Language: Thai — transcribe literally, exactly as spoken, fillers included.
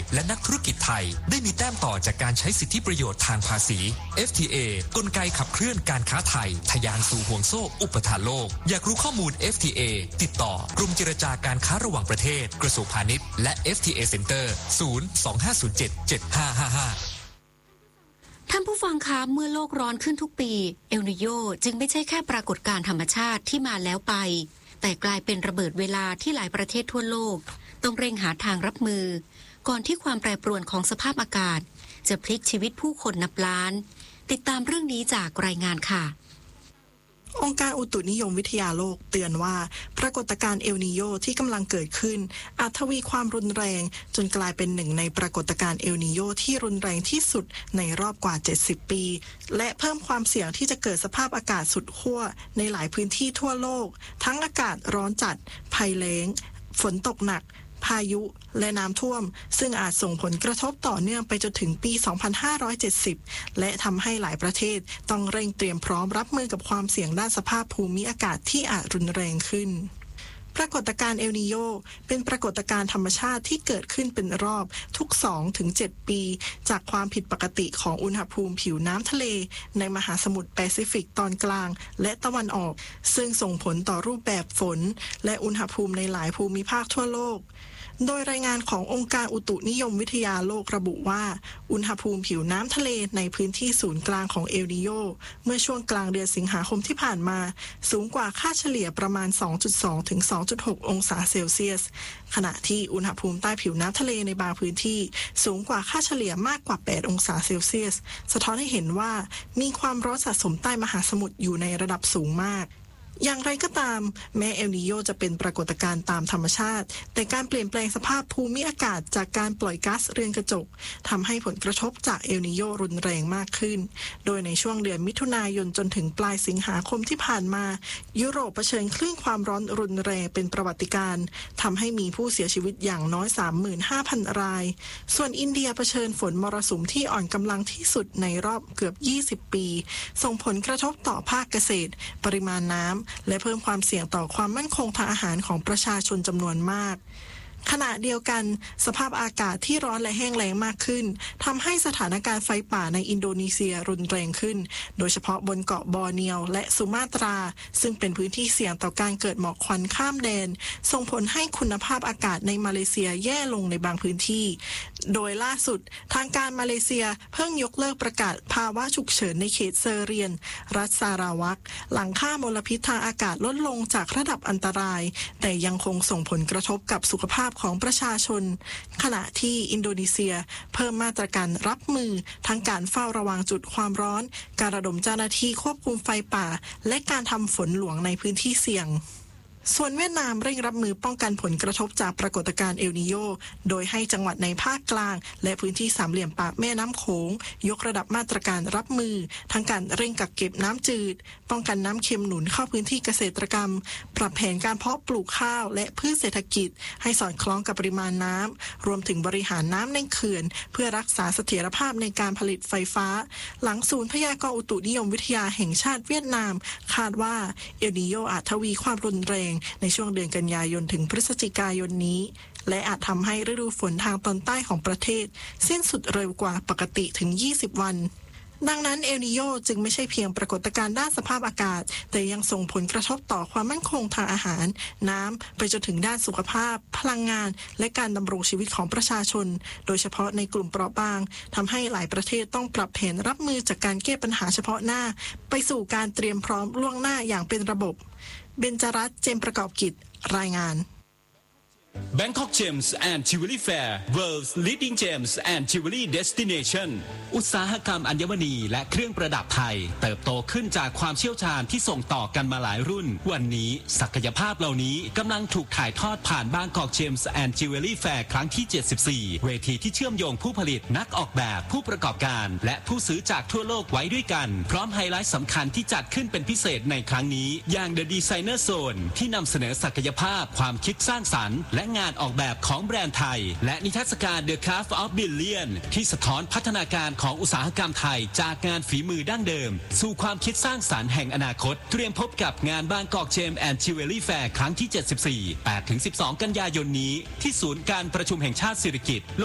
และนักธุรกิจไทยได้มีแต้มต่อจากการใช้สิทธิประโยชน์ทางภาษี เอฟ ที เอ กลไกขับเคลื่อนการค้าไทยทะยานสู่ห่วงโซ่อุปทานโลกอยากรู้ข้อมูล เอฟ ที เอ ติดต่อกรมเจรจาการค้าระหว่างประเทศกระทรวงพาณิชย์และ เอฟ ที เอ Center ศูนย์ สอง ห้า ศูนย์ เจ็ด เจ็ด ห้า ห้า ห้าท่านผู้ฟังคะเมื่อโลกร้อนขึ้นทุกปีเอลนิโญจึงไม่ใช่แค่ปรากฏการณ์ธรรมชาติที่มาแล้วไปแต่กลายเป็นระเบิดเวลาที่หลายประเทศทั่วโลกต้องเร่งหาทางรับมือก่อนที่ความแปรปรวนของสภาพอากาศจะพลิกชีวิตผู้คนนับล้านติดตามเรื่องนี้จากรายงานค่ะองค์การอุตุนิยมวิทยาโลกเตือนว่าปรากฏการณ์เอลนีโญที่กำลังเกิดขึ้นอาจทวีความรุนแรงจนกลายเป็นหนึ่งในปรากฏการณ์เอลนีโญที่รุนแรงที่สุดในรอบกว่าเจ็ดสิบปีและเพิ่มความเสี่ยงที่จะเกิดสภาพอากาศสุดขั้วในหลายพื้นที่ทั่วโลกทั้งอากาศร้อนจัดภัยแล้งฝนตกหนักพายุและน้ำท่วมซึ่งอาจส่งผลกระทบต่อเนื่องไปจนถึงปี สองพันห้าร้อยเจ็ดสิบ และทำให้หลายประเทศต้องเร่งเตรียมพร้อมรับมือกับความเสี่ยงด้านสภาพภูมิอากาศที่อาจรุนแรงขึ้นปรากฏการณ์เอลนีโญเป็นปรากฏการณ์ธรรมชาติที่เกิดขึ้นเป็นรอบทุก สองถึงเจ็ด ปีจากความผิดปกติของอุณหภูมิผิวน้ำทะเลในมหาสมุทรแปซิฟิกตอนกลางและตะวันออกซึ่งส่งผลต่อรูปแบบฝนและอุณหภูมิในหลายภูมิภาคทั่วโลกโดยรายงานขององค์การอุตุนิยมวิทยาโลกระบุว่าอุณหภูมิผิวน้ำทะเลในพื้นที่ศูนย์กลางของเอลนีโญเมื่อช่วงกลางเดือนสิงหาคมที่ผ่านมาสูงกว่าค่าเฉลี่ยประมาณ สองจุดสอง ถึง สองจุดหก องศาเซลเซียสขณะที่อุณหภูมิใต้ผิวน้ำทะเลในบางพื้นที่สูงกว่าค่าเฉลี่ยมากกว่า แปด องศาเซลเซียสสะท้อนให้เห็นว่ามีความร้อนสะสมใต้มหาสมุทรอยู่ในระดับสูงมากอย่างไรก็ตามแม้เอลนีโญจะเป็นปรากฏการณ์ตามธรรมชาติแต่การเปลี่ยนแปลงสภาพภูมิอากาศจากการปล่อยก๊าซเรือนกระจกทำให้ผลกระทบจากเอลนีโญรุนแรงมากขึ้นโดยในช่วงเดือนมิถุนายนจนถึงปลายสิงหาคมที่ผ่านมายุโรปเผชิญคลื่นความร้อนรุนแรงเป็นประวัติการณ์ทำให้มีผู้เสียชีวิตอย่างน้อย สามหมื่นห้าพัน รายส่วนอินเดียเผชิญฝนมรสุมที่อ่อนกำลังที่สุดในรอบเกือบยี่สิบปีส่งผลกระทบต่อภาคเกษตรปริมาณน้ำและเพิ่มความเสี่ยงต่อความมั่นคงทางอาหารของประชาชนจำนวนมากขณะเดียวกันสภาพอากาศที่ร้อนและแห้งแล้งมากขึ้นทำให้สถานการณ์ไฟป่าในอินโดนีเซียรุนแรงขึ้นโดยเฉพาะบนเกาะบอร์เนียวและสุมาตราซึ่งเป็นพื้นที่เสี่ยงต่อการเกิดหมอกควันข้ามแดนส่งผลให้คุณภาพอากาศในมาเลเซียแย่ลงในบางพื้นที่โดยล่าสุดทางการมาเลเซียเพิ่งยกเลิกประกาศภาวะฉุกเฉินในเขตเซอร์เรียนรัฐซาราวักหลังค่ามลพิษทางอากาศลดลงจากระดับอันตรายแต่ยังคงส่งผลกระทบกับสุขภาพของประชาชนขณะที่อินโดนีเซียเพิ่มมาตรการรับมือทั้งการเฝ้าระวังจุดความร้อนการระดมเจ้าหน้าที่ควบคุมไฟป่าและการทำฝนหลวงในพื้นที่เสี่ยงส่วนเวียดนามเร่งรับมือป้องกันผลกระทบจากปรากฏการณ์เอลนีโญโดยให้จังหวัดในภาคกลางและพื้นที่สามเหลี่ยมปากแม่น้ำโขงยกระดับมาตรการรับมือทั้งการเร่งกักเก็บน้ำจืดป้องกันน้ำเค็มหนุนเข้าพื้นที่เกษตรกรรมปรับแผนการเพาะปลูกข้าวและพืชเศรษฐกิจให้สอดคล้องกับปริมาณน้ำรวมถึงบริหารน้ำในเขื่อนเพื่อรักษาเสถียรภาพในการผลิตไฟฟ้าหลังศูนย์พยากรณ์อุตุนิยมวิทยาแห่งชาติเวียดนามคาดว่าเอลนีโญอาจทวีความรุนแรงในช่วงเดือนกันยายนถึงพฤศจิกายนนี้และอาจทำให้ฤดูฝนทางตอนใต้ของประเทศสิ้นสุดเร็วกว่าปกติถึงยี่สิบวันดังนั้นเอลนีโญจึงไม่ใช่เพียงปรากฏการณ์ด้านสภาพอากาศแต่ยังส่งผลกระทบต่อความมั่นคงทางอาหารน้ำไปจนถึงด้านสุขภาพพลังงานและการดำรงชีวิตของประชาชนโดยเฉพาะในกลุ่มเปราะบางทำให้หลายประเทศต้องปรับแผนรับมือจากการแก้ปัญหาเฉพาะหน้าไปสู่การเตรียมพร้อมล่วงหน้าอย่างเป็นระบบเบญจรัตน์ เจมส์ประกอบกิจรายงาน Bangkok Gems and Jewelry Fair World's Leading Gems and Jewelry Destination อุตสาหกรรมอัญมณีและเครื่องประดับไทยเติบโตขึ้นจากความเชี่ยวชาญที่ส่งต่อกันมาหลายรุ่นวันนี้ศักยภาพเหล่านี้กำลังถูกถ่ายทอดผ่าน Bangkok Gems and Jewelry Fair ครั้งที่ เจ็ดสิบสี่ เวทีที่เชื่อมโยงผู้ผลิตนักออกแบบผู้ประกอบการและผู้ซื้อจากทั่วโลกไว้ด้วยกันพร้อมไฮไลท์สำคัญที่จัดขึ้นเป็นพิเศษในครั้งนี้อย่าง The Designer Zone ที่นำเสนอศักยภาพความคิดสร้างสรรค์และงานออกแบบของแบรนด์ไทยและนิทรรศการ The Craft of Billion ที่สะท้อนพัฒนาการของอุตสาหกรรมไทยจากงานฝีมือดั้งเดิมสู่ความคิดสร้างสรรค์แห่งอนาคตเตรียมพบกับงาน Bangkok Gems and Jewelry Fair ครั้งที่ เจ็ดสิบสี่ แปดถึงสิบสอง กันยายนนี้ที่ศูนย์การประชุมแห่งชาติสิริกิติ์